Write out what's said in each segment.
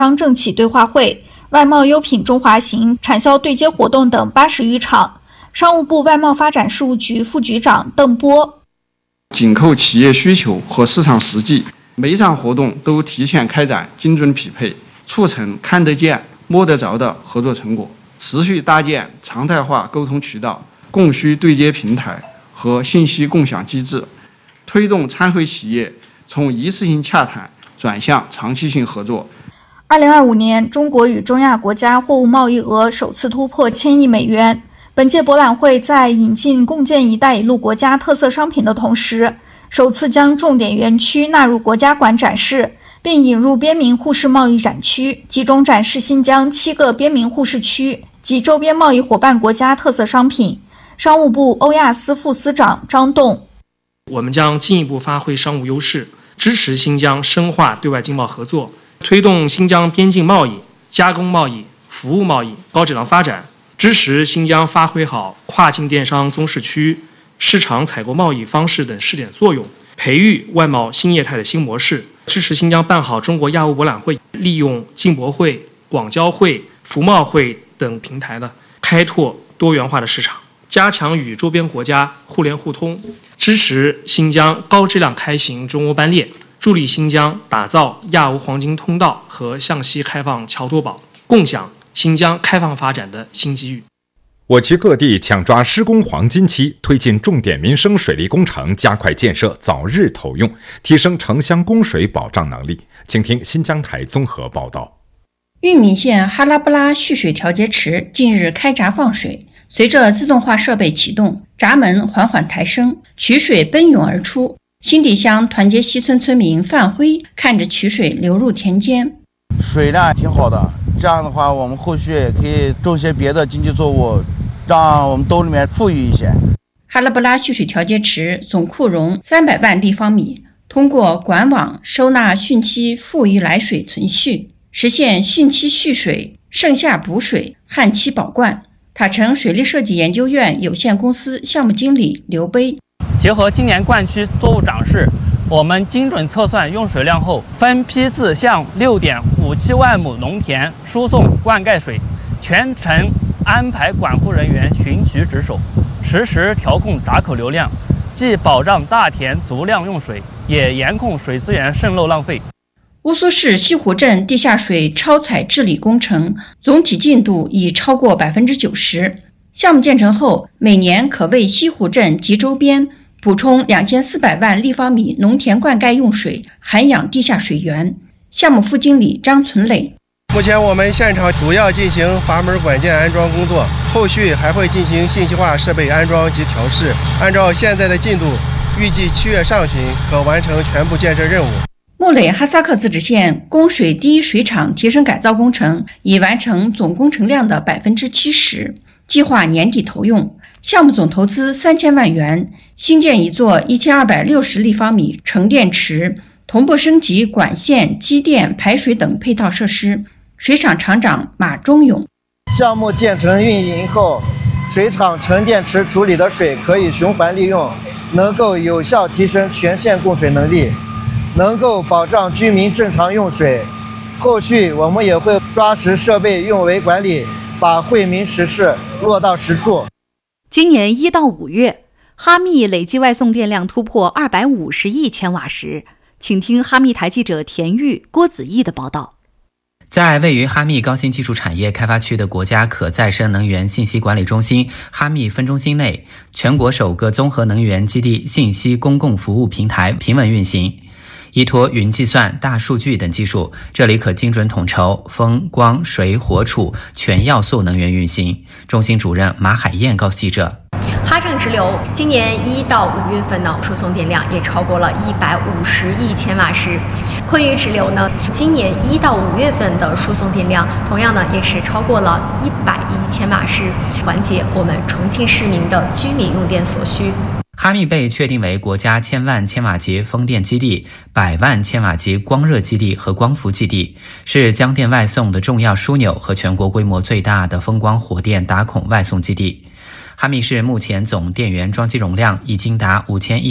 商政企对话会、外贸优品中华行产销对接活动等80余场。商务部外贸发展事务局副局长邓波： 紧扣企业需求和市场实际，每一场活动都提前开展精准匹配，促成看得见、摸得着的合作成果，持续搭建常态化沟通渠道、供需对接平台和信息共享机制，推动参会企业从一次性洽谈转向长期性合作。 2025年，中国与中亚国家货物贸易额首次突破1000亿美元。本届博览会在引进共建“一带一路”国家特色商品的同时，首次将重点园区纳入国家馆展示，并引入边民互市贸易展区，集中展示新疆7个边民互市区及周边贸易伙伴国家特色商品。商务部欧亚司副司长张栋： 我们将进一步发挥商务优势，支持新疆深化对外经贸合作，推动新疆边境贸易、加工贸易、服务贸易高质量发展，支持新疆发挥好跨境电商综市区、市场采购贸易方式等试点作用，培育外贸新业态的新模式，支持新疆办好中国亚欧博览会，利用进博会、广交会、服贸会等平台的开拓多元化的市场，加强与周边国家互联互通，支持新疆高质量开行中欧班列，助力新疆打造亚欧黄金通道和向西开放桥头堡，共享新疆开放发展的新机遇。 我区各地抢抓施工黄金期，推进重点民生水利工程加快建设早日投用，提升城乡供水保障能力。请听新疆台综合报道。 玉米县哈拉布拉蓄水调节池近日开闸放水，随着自动化设备启动，闸门缓缓抬升，渠水奔涌而出。新地乡团结西村村民范辉看着渠水流入田间， 水量挺好的，这样的话我们后续可以种些别的经济作物，让我们兜里面富裕一些。 哈拉布拉蓄水调节池总库容300万立方米，通过管网收纳汛期富余来水存蓄，实现汛期蓄水、盛夏补水、旱期保灌。塔城水利设计研究院有限公司项目经理刘碑： 结合今年灌区作物长势，我们精准测算用水量后，分批次向6.57万亩农田输送灌溉水，全程安排管护人员巡渠值守，实时调控闸口流量，既保障大田足量用水，也严控水资源渗漏浪费。 乌苏市西湖镇地下水超采治理工程总体进度已超过 90%。项目建成后，每年可为西湖镇及周边补充2400万立方米农田灌溉用水，涵养地下水源。项目副经理张存磊： 目前我们现场主要进行阀门管件安装工作，后续还会进行信息化设备安装及调试。按照现在的进度，预计7月上旬可完成全部建设任务。 木垒哈萨克自治县供水第一水厂提升改造工程已完成总工程量的 70%， 计划年底投用。项目总投资3000万元，新建一座1260立方米沉淀池，同步升级管线、机电、排水等配套设施。水厂厂长马忠勇： 项目建成运营后，水厂沉淀池处理的水可以循环利用，能够有效提升全县供水能力，能够保障居民正常用水。后续我们也会抓实设备用为管理，把惠民实事落到实处。 今年1到5月，哈密累计外送电量突破250亿千瓦时。请听哈密台记者田玉、郭子毅的报道。 在位于哈密高新技术产业开发区的国家可再生能源信息管理中心哈密分中心内，全国首个综合能源基地信息公共服务平台平稳运行。依托云计算、大数据等技术，这里可精准统筹风、光、水、火、储全要素能源运行。中心主任马海燕告诉记者， 哈正直流今年1到5月份呢，输送电量也超过了150亿千瓦时。昆玉直流呢，今年1到5月份的输送电量同样呢也是超过了100亿千瓦时，缓解我们重庆市民的居民用电所需。 哈密被确定为国家1000万千瓦级风电基地、100万千瓦级光热基地和光伏基地，是江电外送的重要枢纽和全国规模最大的风光火电打孔外送基地。哈密市目前总电源装机容量已经达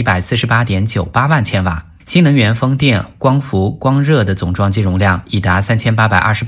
5148.98万千瓦，新能源风电、光伏、光热的总装机容量已达3828